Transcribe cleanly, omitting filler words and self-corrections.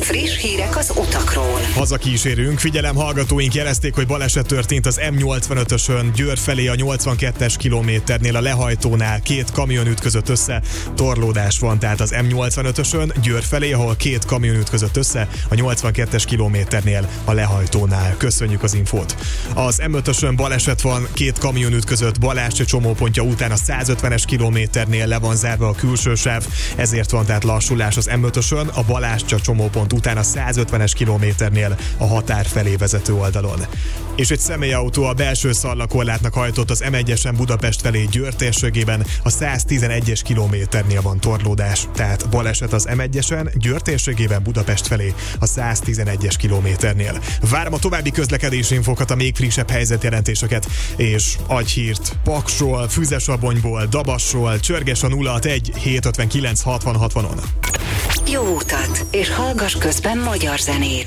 Friss hírek az utakról. Hazakísérünk. Figyelem, hallgatóink jelezték, hogy baleset történt az M85-ösön Győr felé a 82-es kilométernél a lehajtónál. Két kamion ütközött össze, torlódás van, tehát az M85-ösön Győr felé, ahol két kamion ütközött össze a 82-es kilométernél a lehajtónál. Köszönjük az infót. Az M5-ösön baleset van, két kamion ütközött Balázs csomópontja után a 150-es kilométernél le van zárva a külső sáv, ezért van tehát lassulás az M5-ösön, a Balázs csomópont után a 150-es kilométernél a határ felé vezető oldalon. És egy személyautó a belső szarlakorlátnak hajtott az M1-esen Budapest felé Győr térségében, a 111-es kilométernél van torlódás, tehát baleset az M1-esen Győr térségében Budapest felé a 111-es kilométernél. Várom a további közlekedési infokat, a még frissebb helyzetjelentéseket és agyhírt Paksról, Füzesabonyból, Dabasról, csörges a 061 759 60 60-on. Jó utat, és hallgass közben magyar zenét.